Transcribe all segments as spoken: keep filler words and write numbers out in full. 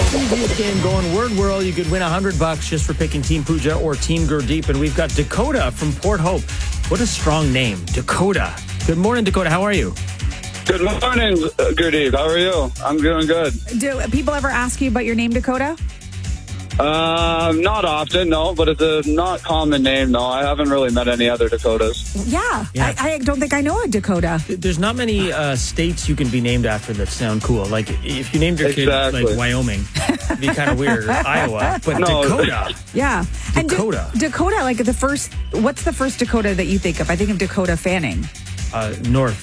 Easiest game going. Word World. You could win a hundred bucks just for picking Team Pooja or Team Gurdeep. And we've got Dakota from Port Hope. What a strong name, Dakota. Good morning, Dakota. How are you? Good morning, Gurdeep. How are you? I'm doing good. Do people ever ask you about your name, Dakota? Um, not often, no, but it's a not common name, no. I haven't really met any other Dakotas. Yeah, Yeah. I, I don't think I know a Dakota. There's not many uh, states you can be named after that sound cool. Like, if you named your Exactly. kid, like, Wyoming, it'd be kind of weird. Or Iowa. But No. Dakota. Yeah, and Da- Dakota. Dakota, like the first. What's the first Dakota that you think of? I think of Dakota Fanning. Uh, North.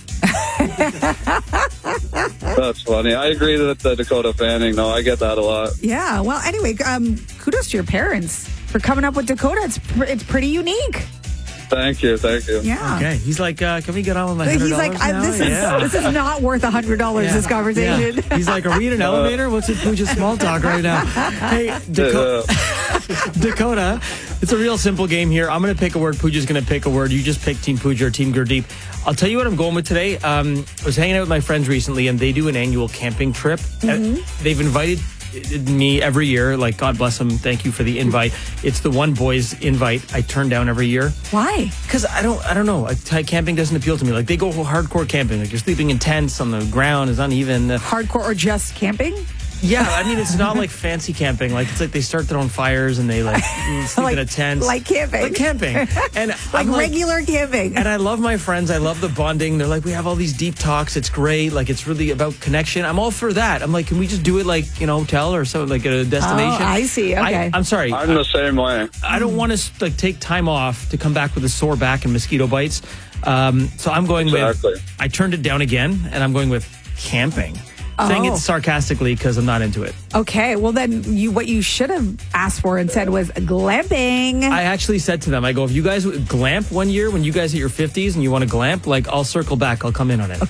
That's funny. I agree with the Dakota Fanning, though. I get that a lot. Yeah. Well, anyway, um, kudos to your parents for coming up with Dakota. It's pr- it's pretty unique. Thank you, thank you. Yeah. Okay. He's like, uh, can we get on with my But hundred he's dollars like, I, now? this is Yeah. this is not worth a hundred dollars. Yeah. This conversation. Yeah. He's like, are we in an elevator? What's with Pooja small talk right now? Hey, Dakota. Uh, Dakota, it's a real simple game here. I'm going to pick a word. Pooja's going to pick a word. You just pick Team Pooja or Team Gurdeep. I'll tell you what I'm going with today. Um, I was hanging out with my friends recently, and they do an annual camping trip. Uh, they've invited me every year. Like, God bless them. Thank you for the invite. It's the one boys invite I turn down every year. Why? Because I don't, I don't know. I, camping doesn't appeal to me. Like, they go hardcore camping. Like, you're sleeping in tents on the ground is uneven. Uh, Hardcore or just camping? yeah, I mean, it's not like fancy camping. Like, it's like they start their own fires and they like sleep Like- in a tent. like camping. Like camping. And Like I'm like, regular camping. and I love my friends. I love the bonding. They're like, we have all these deep talks. It's great. Like, it's really about connection. I'm all for that. I'm like, can we just do it like, you know, hotel or so, like at a destination? Oh, I see. Okay. I, I'm sorry. I'm the same way. I don't want to like take time off to come back with a sore back and mosquito bites. Um, so I'm going Exactly. with, I turned it down again, and I'm going with camping. Saying Oh. it sarcastically because I'm not into it. Okay, well then you what you should have asked for and said was glamping. I actually said to them, I go, if you guys would glamp one year when you guys hit your fifties and you want to glamp, like, I'll circle back. I'll come in on it.